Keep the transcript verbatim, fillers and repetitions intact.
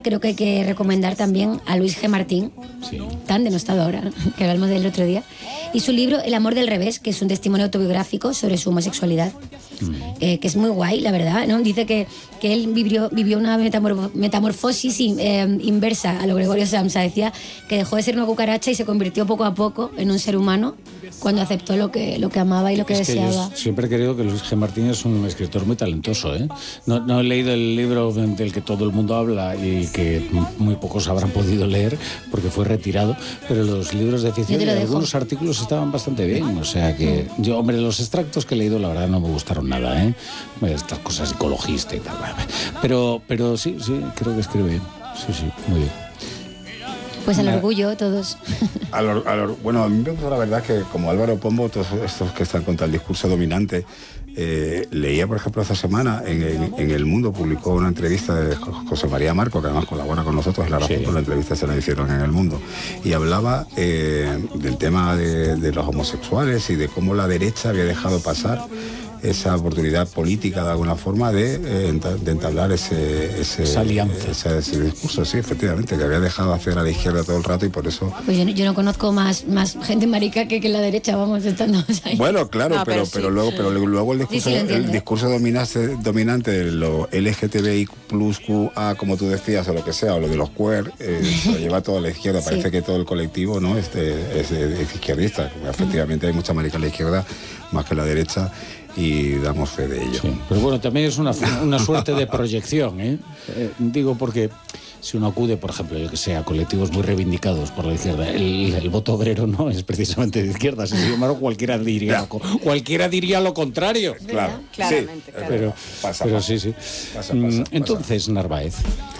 Creo que hay que recomendar también a Luis G. Martín, sí. tan denostado ahora, que hablamos del otro día, y su libro El amor del revés, que es un testimonio autobiográfico sobre su homosexualidad, mm. eh, que es muy guay, la verdad, ¿no? Dice que, que él vivió, vivió una metamorf- metamorfosis in, eh, inversa a lo Gregorio Samsa. Decía que dejó de ser una cucaracha y se convirtió poco a poco en un ser humano cuando aceptó lo que, lo que amaba y lo que es deseaba. Que yo siempre he creído que Luis G. Martín es un escritor muy talentoso, ¿eh? No, no he leído el libro del que todo el mundo habla y que muy pocos habrán podido leer porque fue retirado, pero los libros de ficción y algunos artículos estaban bastante bien, o sea que yo, hombre, los extractos que he leído la verdad no me gustaron nada, ¿eh? Estas cosas psicologistas y tal, pero, pero sí, sí, creo que escribe bien, sí, sí, muy bien. Pues al orgullo, todos. Al or, al or, bueno, a mí me gusta la verdad que como Álvaro Pombo, todos estos que están contra el discurso dominante, eh, leía, por ejemplo, esta semana en, en, en El Mundo, publicó una entrevista de José María Marco, que además colabora con nosotros en La Razón, sí. Por la entrevista se la hicieron en El Mundo, y hablaba eh, del tema de, de los homosexuales y de cómo la derecha había dejado pasar esa oportunidad política de alguna forma de, eh, de entablar ese, ese, esa alianza, ese, ese discurso, sí, efectivamente, que había dejado hacer a la izquierda todo el rato y por eso... Pues yo no, yo no conozco más, más gente marica que, que la derecha, vamos, estando ahí. Bueno, claro, no, pero, pero, sí. pero, luego, pero luego el discurso, sí, sí, el discurso dominante, dominante de lo L G T B I plus Q A, como tú decías, o lo que sea, o lo de los queer, eh, se lo lleva toda la izquierda. Parece sí. que todo el colectivo no este, es, es izquierdista. Efectivamente hay mucha marica en la izquierda, más que en la derecha, y damos fe de ello. Sí, pero bueno, también es una, una suerte de proyección, ¿eh? Eh, digo porque si uno acude, por ejemplo, yo que sé, a colectivos muy reivindicados por la izquierda, el, el voto obrero no es precisamente de izquierda, sin embargo cualquiera diría, lo, cualquiera diría lo contrario. Claro, claramente. Sí, claro. Pero, pasa, pero pasa. sí, sí. Pasa, pasa, Entonces, pasa. Narváez,